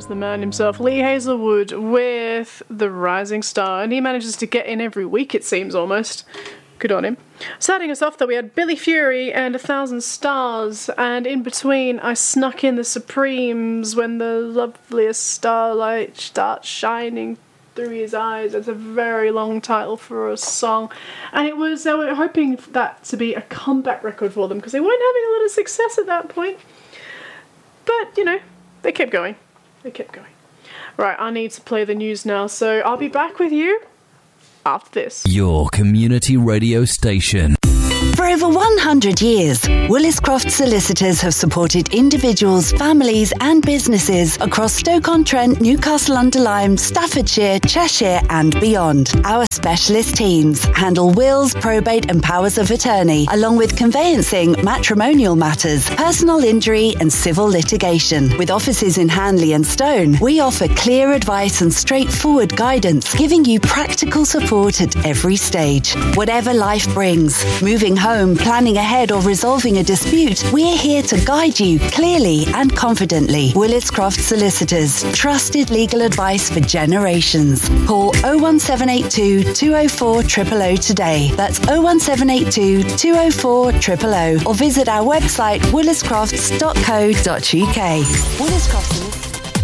the man himself, Lee Hazelwood, with The Rising Star, and he manages to get in every week, it seems, almost. Good on him. Starting us off, though, we had Billy Fury and 1,000 Stars, and in between I snuck in the Supremes when the loveliest starlight starts shining through his eyes. It's a very long title for a song, and it was, they were hoping that to be a comeback record for them because they weren't having a lot of success at that point. But, you know, they kept going. Right, I need to play the news now, so I'll be back with you after this. Your community radio station. For over 100 years, Willis-Croft Solicitors have supported individuals, families and businesses across Stoke-on-Trent, Newcastle-under-Lyme, Staffordshire, Cheshire and beyond. Our specialist teams handle wills, probate and powers of attorney, along with conveyancing, matrimonial matters, personal injury and civil litigation. With offices in Hanley and Stone, we offer clear advice and straightforward guidance, giving you practical support at every stage. Whatever life brings, moving home, planning ahead or resolving a dispute, we're here to guide you clearly and confidently. Willis-Croft Solicitors, trusted legal advice for generations. Call 01782 204 000 today. That's 01782 204 000 or visit our website williscrofts.co.uk. Willis-Croft Solicitors.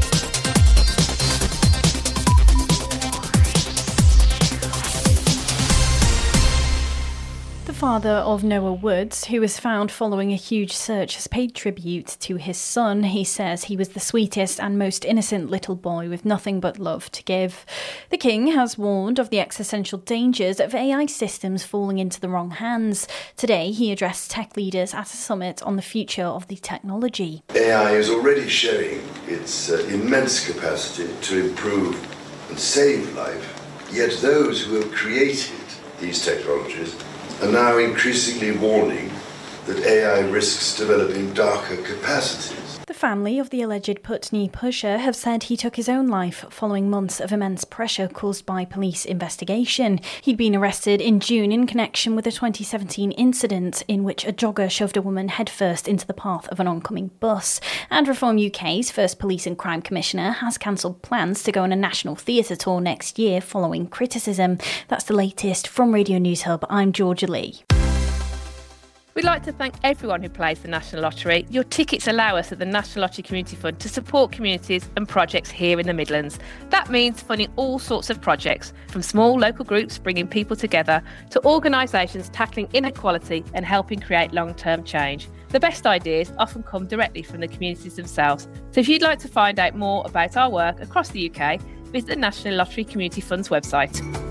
The father of Noah Woods, who was found following a huge search, has paid tribute to his son. He says he was the sweetest and most innocent little boy with nothing but love to give. The King has warned of the existential dangers of AI systems falling into the wrong hands. Today, he addressed tech leaders at a summit on the future of the technology. AI is already showing its immense capacity to improve and save life, yet those who have created these technologies are now increasingly warning that AI risks developing darker capacities. The family of the alleged Putney pusher have said he took his own life following months of immense pressure caused by police investigation. He'd been arrested in June in connection with a 2017 incident in which a jogger shoved a woman headfirst into the path of an oncoming bus. And Reform UK's first police and crime commissioner has cancelled plans to go on a national theatre tour next year following criticism. That's the latest from Radio News Hub. I'm Georgia Lee. We'd like to thank everyone who plays the National Lottery. Your tickets allow us at the National Lottery Community Fund to support communities and projects here in the Midlands. That means funding all sorts of projects, from small local groups bringing people together to organisations tackling inequality and helping create long-term change. The best ideas often come directly from the communities themselves. So if you'd like to find out more about our work across the UK, visit the National Lottery Community Fund's website.